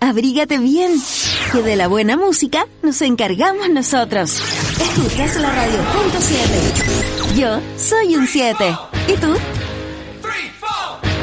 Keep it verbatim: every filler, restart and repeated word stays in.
abrígate bien, que de la buena música nos encargamos nosotros. Escuchas la radio punto siete. Yo soy un siete. ¿Y tú?